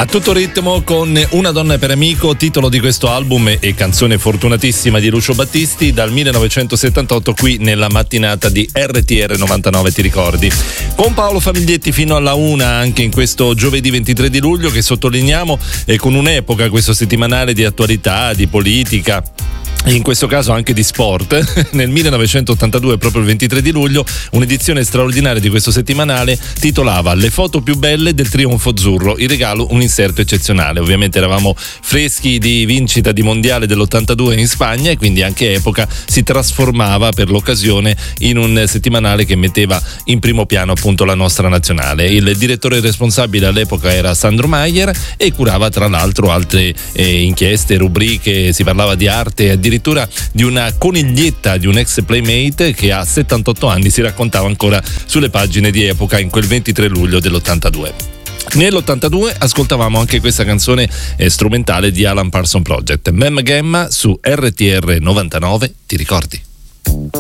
A tutto ritmo con Una donna per amico, titolo di questo album e canzone fortunatissima di Lucio Battisti dal 1978 qui nella mattinata di RTR 99, ti ricordi? Con Paolo Famiglietti fino alla 1 anche in questo giovedì 23 di luglio che sottolineiamo e con un'epoca, questo settimanale di attualità, di politica, in questo caso anche di sport. Nel 1982, proprio il 23 di luglio, un'edizione straordinaria di questo settimanale titolava Le foto più belle del trionfo azzurro, in regalo un inserto eccezionale. Ovviamente eravamo freschi di vincita di mondiale dell'82 in Spagna e quindi anche epoca si trasformava per l'occasione in un settimanale che metteva in primo piano appunto la nostra nazionale. Il direttore responsabile all'epoca era Sandro Maier e curava tra l'altro altre inchieste, rubriche, si parlava di arte, addirittura di una coniglietta di un ex playmate che a 78 anni si raccontava ancora sulle pagine di Epoca in quel 23 luglio dell'82. Nell'82 ascoltavamo anche questa canzone strumentale di Alan Parsons Project, Mem Gemma su RTR 99, ti ricordi?